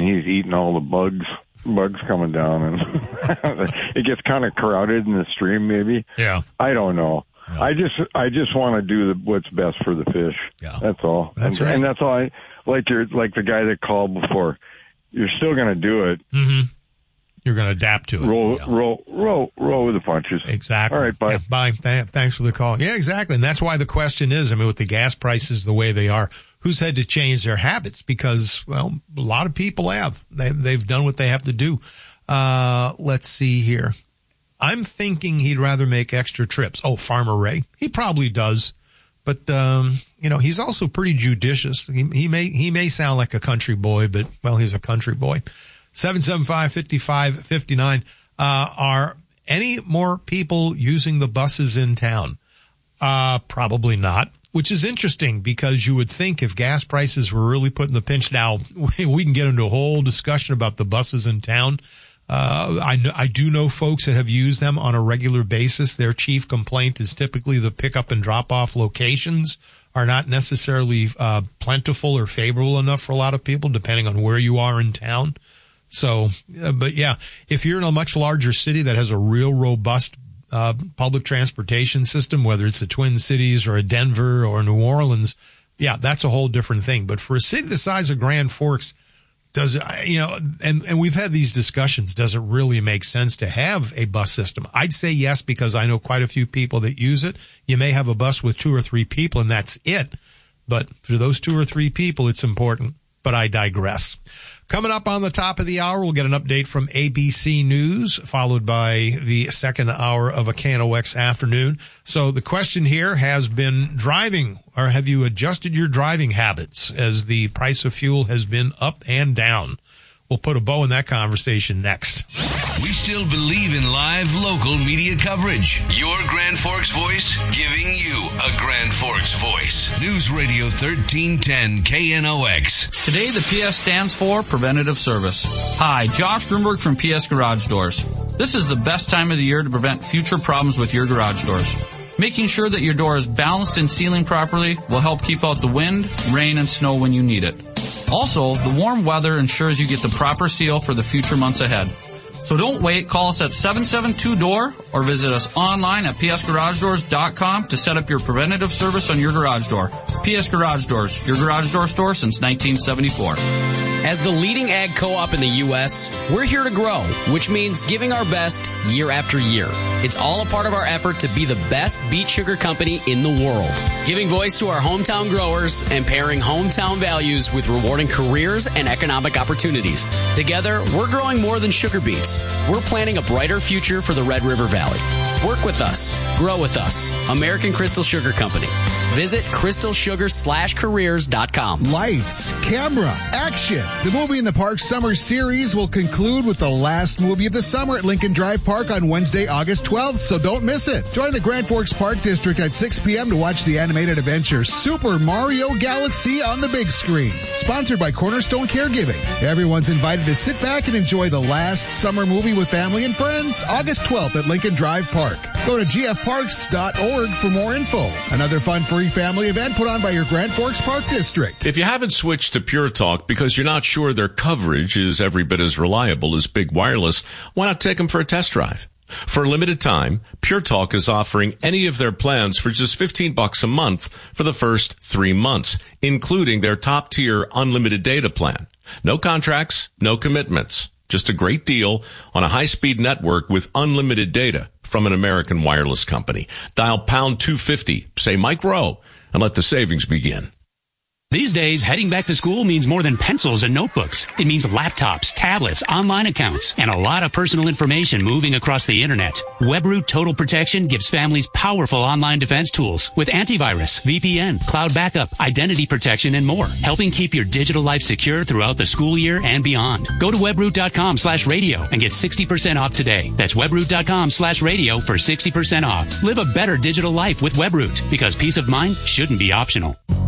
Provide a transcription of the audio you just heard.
and he's eating all the bugs coming down, and it gets kind of crowded in the stream. Maybe. Yeah. I don't know. Yeah. I just want to do what's best for the fish. Yeah. That's all. That's right. And that's all. Like the guy that called before. You're still going to do it. Mm-hmm. You're going to adapt to it. Roll with the punches. Exactly. All right, bye. Yeah, bye. Thanks for the call. Yeah, exactly. And that's why the question is, I mean, with the gas prices the way they are, who's had to change their habits? Because, well, a lot of people have. They've done what they have to do. Let's see here. I'm thinking he'd rather make extra trips. Oh, Farmer Ray. He probably does. But, he's also pretty judicious. He may sound like a country boy, but, well, he's a country boy. 775-5559. Are any more people using the buses in town? Probably not, which is interesting because you would think if gas prices were really putting the pinch now, we can get into a whole discussion about the buses in town. I do know folks that have used them on a regular basis. Their chief complaint is typically the pickup and drop off locations are not necessarily plentiful or favorable enough for a lot of people, depending on where you are in town. So, but yeah, if you're in a much larger city that has a real robust public transportation system, whether it's the Twin Cities or a Denver or New Orleans, yeah, that's a whole different thing. But for a city the size of Grand Forks, does it, and we've had these discussions, does it really make sense to have a bus system? I'd say yes, because I know quite a few people that use it. You may have a bus with 2 or 3 people and that's it. But for those 2 or 3 people, it's important. But I digress. Coming up on the top of the hour, we'll get an update from ABC News, followed by the second hour of a KNOX afternoon. So the question here has been driving, or have you adjusted your driving habits as the price of fuel has been up and down? We'll put a bow in that conversation next. We still believe in live local media coverage. Your Grand Forks voice, giving you a Grand Forks voice. News Radio 1310 KNOX. Today, the PS stands for Preventative Service. Hi, Josh Grunberg from PS Garage Doors. This is the best time of the year to prevent future problems with your garage doors. Making sure that your door is balanced and sealing properly will help keep out the wind, rain, and snow when you need it. Also, the warm weather ensures you get the proper seal for the future months ahead. So don't wait. Call us at 772-DOOR or visit us online at psgaragedoors.com to set up your preventative service on your garage door. PS Garage Doors, your garage door store since 1974. As the leading ag co-op in the U.S., we're here to grow, which means giving our best year after year. It's all a part of our effort to be the best beet sugar company in the world, giving voice to our hometown growers and pairing hometown values with rewarding careers and economic opportunities. Together, we're growing more than sugar beets. We're planning a brighter future for the Red River Valley. Work with us. Grow with us. American Crystal Sugar Company. Visit crystalsugar/careers.com. Lights, camera, action. The Movie in the Park Summer Series will conclude with the last movie of the summer at Lincoln Drive Park on Wednesday, August 12th, so don't miss it. Join the Grand Forks Park District at 6 p.m. to watch the animated adventure Super Mario Galaxy on the big screen. Sponsored by Cornerstone Caregiving. Everyone's invited to sit back and enjoy the last summer movie with family and friends, August 12th at Lincoln Drive Park. Go to gfparks.org for more info. Another fun free family event put on by your Grand Forks Park District. If you haven't switched to Pure Talk because you're not sure their coverage is every bit as reliable as Big Wireless, why not take them for a test drive? For a limited time, Pure Talk is offering any of their plans for just $15 a month for the first 3 months, including their top-tier unlimited data plan. No contracts, no commitments. Just a great deal on a high-speed network with unlimited data from an American wireless company. Dial pound 250, say Mike Rowe, and let the savings begin. These days, heading back to school means more than pencils and notebooks. It means laptops, tablets, online accounts, and a lot of personal information moving across the internet. WebRoot Total Protection gives families powerful online defense tools with antivirus, VPN, cloud backup, identity protection, and more, helping keep your digital life secure throughout the school year and beyond. Go to webroot.com/radio and get 60% off today. That's webroot.com/radio for 60% off. Live a better digital life with WebRoot, because peace of mind shouldn't be optional.